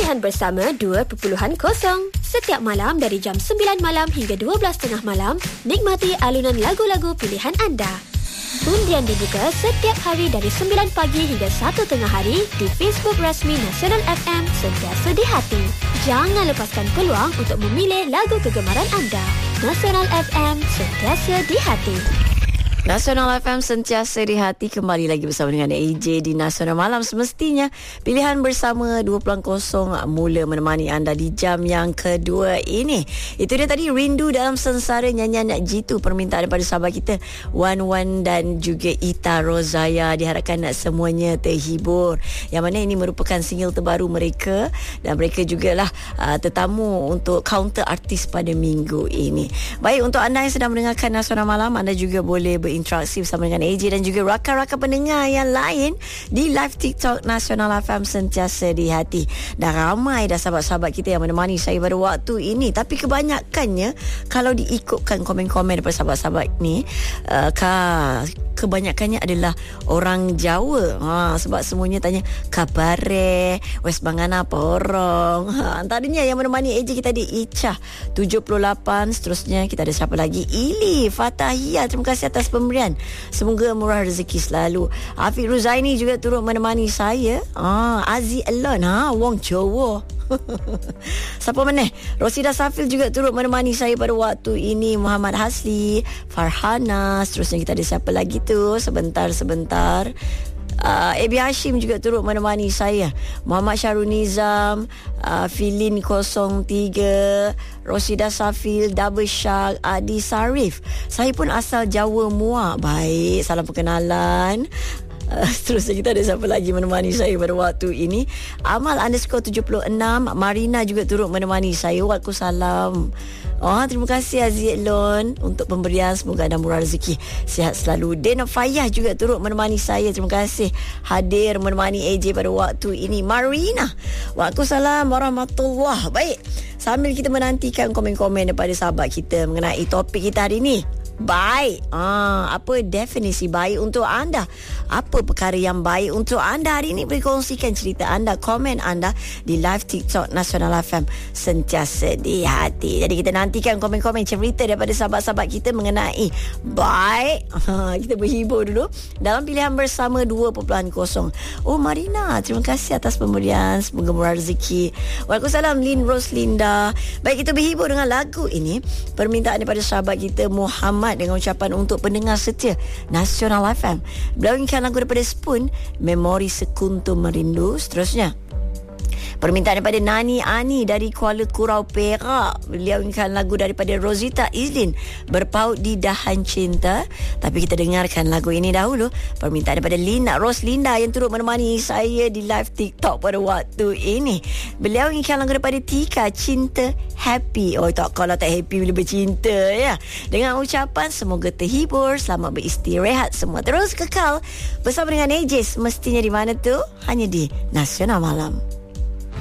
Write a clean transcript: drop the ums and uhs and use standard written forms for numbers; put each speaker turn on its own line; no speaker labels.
Pilihan Bersama 2.0. Setiap malam dari jam 9 malam hingga 12.30 malam, nikmati alunan lagu-lagu pilihan anda. Undian dibuka setiap hari dari 9 pagi hingga 1 tengah hari di Facebook rasmi Nasional FM Sentiasa di Hati. Jangan lepaskan peluang untuk memilih lagu kegemaran anda. Nasional FM Sentiasa di Hati.
Nasional FM Sentiasa di Hati kembali lagi bersama dengan AJ di Nasional Malam. Semestinya Pilihan Bersama 2.0 mula menemani anda di jam yang kedua ini. Itu dia tadi, Rindu Dalam Sengsara, nyanyian Jitu, permintaan daripada sahabat kita Wan Wan dan juga Ita Rozaya. Diharapkan semuanya terhibur. Yang mana ini merupakan single terbaru mereka dan mereka jugalah tetamu untuk counter artis pada minggu ini. Baik, untuk anda yang sedang mendengarkan Nasional Malam, anda juga boleh berinteraksi bersama dengan AJ dan juga rakan-rakan pendengar yang lain di live TikTok Nasional FM Sentiasa di Hati. Dan ramai dah sahabat-sahabat kita yang menemani saya pada waktu ini. Tapi kebanyakannya, kalau diikutkan komen-komen daripada sahabat-sahabat ni, kebanyakannya adalah orang Jawa. Sebab semuanya tanya kabare, wes bangana apa orang. Antaranya yang menemani AJ kita ada Icah 78. Seterusnya kita ada siapa lagi? Ili Fatahia, terima kasih atas pemberian. Semoga murah rezeki selalu. Afiq Ruzaini juga turut menemani saya. Aziz Elon, wong Jawa. Siapa mana? Rosida Safil juga turut menemani saya pada waktu ini. Muhammad Hasli, Farhana. Seterusnya kita ada siapa lagi tu? Sebentar. Abi Hashim juga turut menemani saya. Muhammad Syarul Nizam, Filin 03, Rosida Safil, Double Shark, Adi Sarif. Saya pun asal Jawa Muar. Baik, salam perkenalan. Seterusnya kita ada siapa lagi menemani saya pada waktu ini? Amal _76, Marina juga turut menemani saya. Waalaikumsalam. Terima kasih Aziz Lon untuk pemberian. Semoga anda murah rezeki, sihat selalu. Dena Fayah juga turut menemani saya. Terima kasih hadir menemani AJ pada waktu ini. Marina, waalaikumsalam warahmatullahi. Baik, sambil kita menantikan komen-komen daripada sahabat kita mengenai topik kita hari ini. Baik. Apa definisi baik untuk anda? Apa perkara yang baik untuk anda hari ini? Boleh kongsikan cerita anda, komen anda di live TikTok Nasional FM Sentiasa di Hati. Jadi kita nantikan komen-komen cerita daripada sahabat-sahabat kita mengenai baik. Kita berhibur dulu dalam Pilihan Bersama 2.0. Marina, terima kasih atas pemberian. Semoga murah rezeki. Waalaikumsalam Lin Roslinda. Baik, kita berhibur dengan lagu ini, permintaan daripada sahabat kita Muhammad, dengan ucapan untuk pendengar setia Nasional FM. Beliau inginkan lagu daripada Spoon, Memori Sekuntum Merindu. Seterusnya permintaan daripada Nani Ani dari Kuala Kurau, Perak. Beliau inginkan lagu daripada Rosita Izlin, Berpaut di Dahan Cinta. Tapi kita dengarkan lagu ini dahulu. Permintaan daripada Lina Roslinda yang turut menemani saya di live TikTok pada waktu ini. Beliau inginkan lagu daripada Tika, Cinta Happy. Kalau tak happy bila bercinta, ya. Dengan ucapan semoga terhibur, selamat beristirahat semua. Terus kekal bersama dengan AJ. Semestinya di mana tu? Hanya di Nasional Malam.